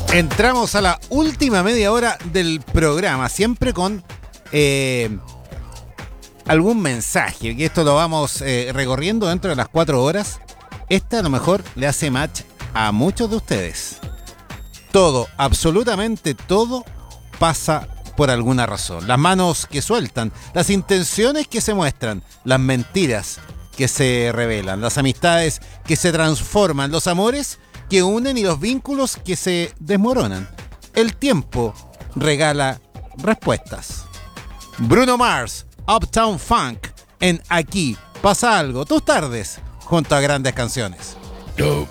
Entramos a la última media hora del programa, siempre con algún mensaje, que esto lo vamos recorriendo dentro de las 4 horas. Esta a lo mejor le hace match a muchos de ustedes. Todo, absolutamente todo, pasa por alguna razón. Las manos que sueltan, las intenciones que se muestran, las mentiras que se revelan, las amistades que se transforman, los amores que unen y los vínculos que se desmoronan. El tiempo regala respuestas. Bruno Mars, Uptown Funk, en Aquí pasa algo, tus tardes, junto a grandes canciones.